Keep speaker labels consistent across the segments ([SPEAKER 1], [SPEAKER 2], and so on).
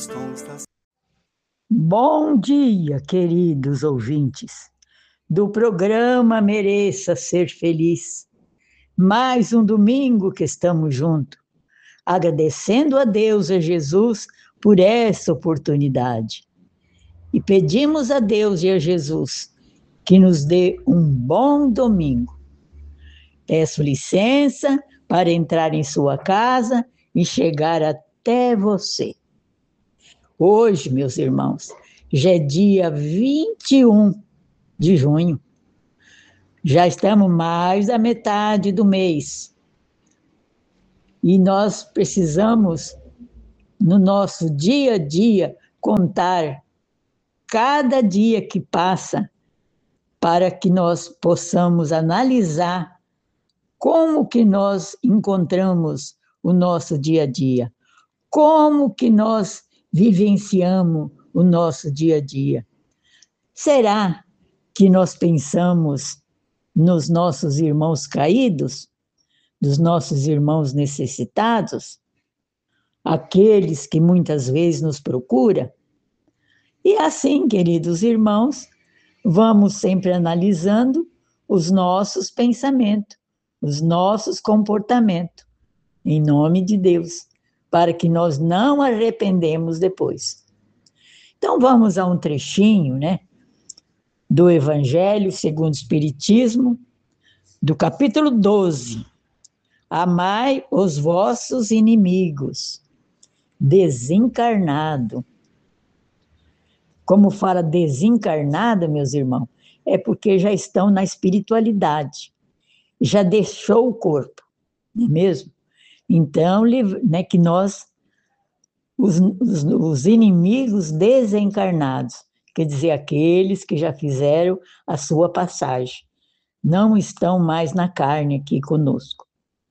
[SPEAKER 1] Bom dia, queridos ouvintes do programa Mereça Ser Feliz. Mais um domingo que estamos juntos, agradecendo a Deus e a Jesus por essa oportunidade. E pedimos a Deus e a Jesus que nos dê um bom domingo. Peço licença para entrar em sua casa e chegar até você. Hoje, meus irmãos, já é dia 21 de junho. Já estamos mais da metade do mês. E nós precisamos, no nosso dia a dia, contar cada dia que passa para que nós possamos analisar como que nós encontramos o nosso dia a dia, como que nós vivenciamos o nosso dia a dia. Será que nós pensamos nos nossos irmãos caídos, dos nossos irmãos necessitados, aqueles que muitas vezes nos procuram? E assim, queridos irmãos, vamos sempre analisando os nossos pensamentos, os nossos comportamentos, em nome de Deus, para que nós não arrependemos depois. Então vamos a um trechinho, do Evangelho segundo o Espiritismo, do capítulo 12. Amai os vossos inimigos, desencarnado. Como fala desencarnado, meus irmãos, é porque já estão na espiritualidade, já deixou o corpo, não é mesmo? Então, que nós, os inimigos desencarnados, quer dizer, aqueles que já fizeram a sua passagem, não estão mais na carne aqui conosco.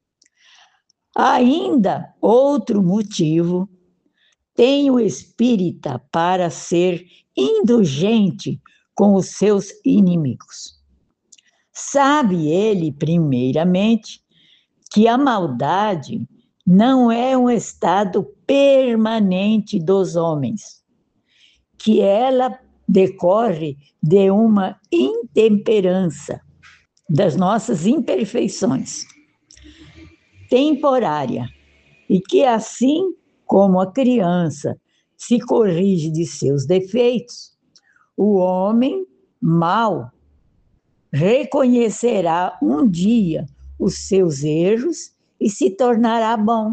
[SPEAKER 1] Ainda outro motivo tem o espírita para ser indulgente com os seus inimigos. Sabe ele, primeiramente, que a maldade não é um estado permanente dos homens, que ela decorre de uma intemperança, das nossas imperfeições, temporária, e que assim como a criança se corrige de seus defeitos, o homem mau reconhecerá um dia os seus erros e se tornará bom.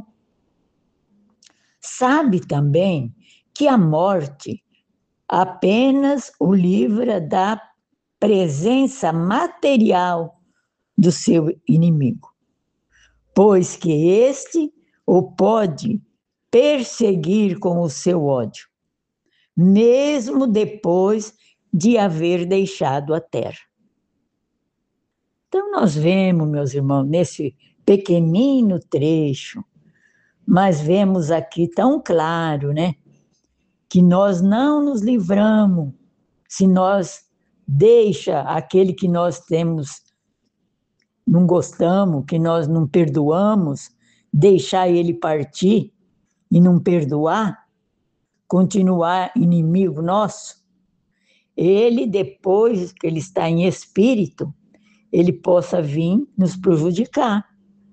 [SPEAKER 1] Sabe também que a morte apenas o livra da presença material do seu inimigo, pois que este o pode perseguir com o seu ódio, mesmo depois de haver deixado a terra. Então, nós vemos, meus irmãos, nesse pequenino trecho, mas vemos aqui tão claro, que nós não nos livramos se nós deixa aquele que nós temos, não gostamos, que nós não perdoamos, deixar ele partir e não perdoar, continuar inimigo nosso. Ele, depois que ele está em espírito, ele possa vir nos prejudicar,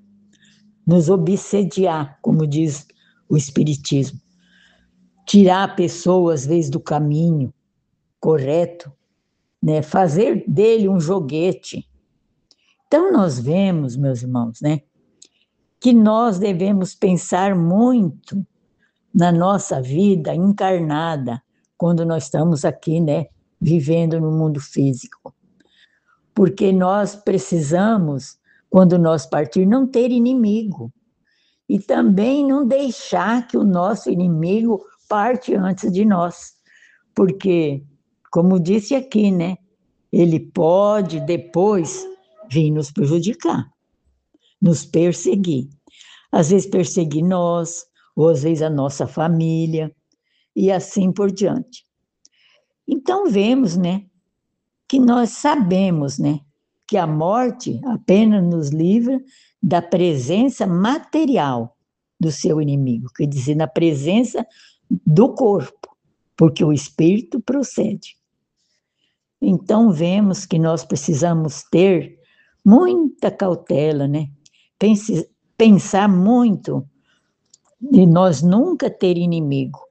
[SPEAKER 1] nos obsediar, como diz o Espiritismo. Tirar a pessoa, às vezes, do caminho correto, fazer dele um joguete. Então, nós vemos, meus irmãos, que nós devemos pensar muito na nossa vida encarnada, quando nós estamos aqui, vivendo no mundo físico. Porque nós precisamos, quando nós partir, não ter inimigo. E também não deixar que o nosso inimigo parte antes de nós. Porque, como disse aqui, ele pode depois vir nos prejudicar, nos perseguir. Às vezes perseguir nós, ou às vezes a nossa família, e assim por diante. Então vemos, que nós sabemos, que a morte apenas nos livra da presença material do seu inimigo, quer dizer, na presença do corpo, porque o espírito procede. Então, vemos que nós precisamos ter muita cautela, né? Pensar muito de nós nunca ter inimigo.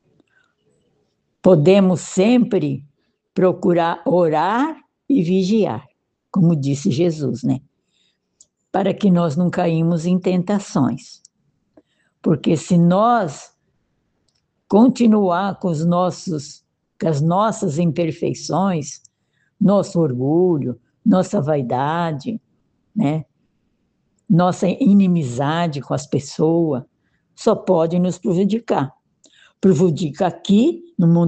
[SPEAKER 1] Podemos sempre procurar orar e vigiar, como disse Jesus, né? Para que nós não caímos em tentações. Porque se nós continuar com as nossas imperfeições, nosso orgulho, nossa vaidade, né? Nossa inimizade com as pessoas, só pode nos prejudicar. Prejudica aqui no mundo